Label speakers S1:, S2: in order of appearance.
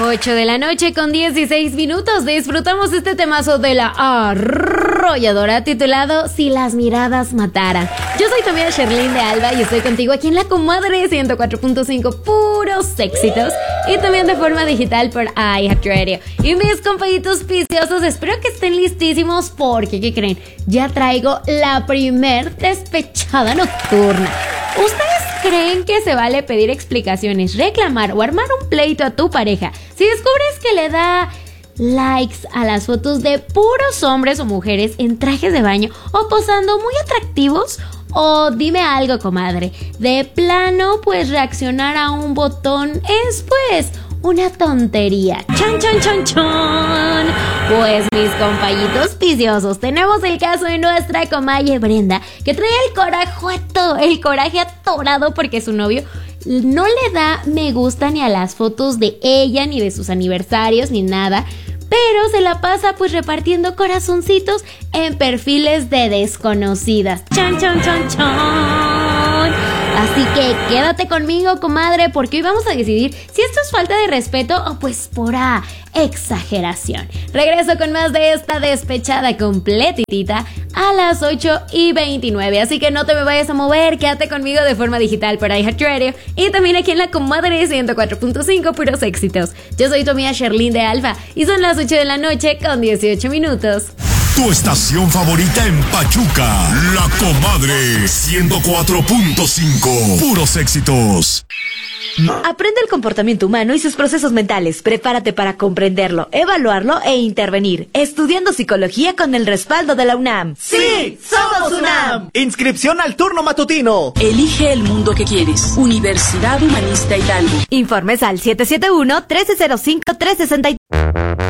S1: 8 de la noche con 16 minutos. Disfrutamos este temazo de la arrolladora titulado Si las miradas mataran. Yo soy tu amiga Sherlyn de Alba y estoy contigo aquí en La Comadre 104.5, puros éxitos. Y también de forma digital por iHeartRadio. Y mis compañitos viciosos, espero que estén listísimos porque, ¿qué creen? Ya traigo la primer despechada nocturna. ¿Ustedes creen que se vale pedir explicaciones, reclamar o armar un pleito a tu pareja si descubres que le da likes a las fotos de puros hombres o mujeres en trajes de baño o posando muy atractivos? O dime algo, comadre, de plano, pues reaccionar a un botón es pues una tontería. ¡Chan, chan, chan, chan! Pues mis compañitos viciosos, tenemos el caso de nuestra comadre Brenda, que trae el coraje atorado porque su novio no le da me gusta ni a las fotos de ella, ni de sus aniversarios, ni nada, pero se la pasa pues repartiendo corazoncitos en perfiles de desconocidas. ¡Chan, chan, chan, chan! Así que quédate conmigo, comadre, porque hoy vamos a decidir si esto es falta de respeto o pues pura exageración. Regreso con más de esta despechada completitita a las 8:29. Así que no te me vayas a mover, quédate conmigo de forma digital por iHeartRadio y también aquí en La Comadre 104.5, puros éxitos. Yo soy tu amiga Sherlyn de Alba y son las 8 de la noche con 18 minutos.
S2: Tu estación favorita en Pachuca, La Comadre 104.5, puros éxitos.
S3: Aprende el comportamiento humano y sus procesos mentales. Prepárate para comprenderlo, evaluarlo e intervenir. Estudiando psicología con el respaldo de la UNAM.
S4: ¡Sí! ¡Somos UNAM! Inscripción al turno matutino.
S5: Elige el mundo que quieres. Universidad Humanista Hidalgo.
S3: Informes al 771-1305-363.